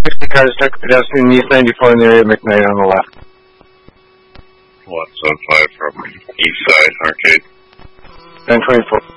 cars stuck pedestrian East 94 in the area of McKnight on the left. 175 from East Side Arcade. 1024.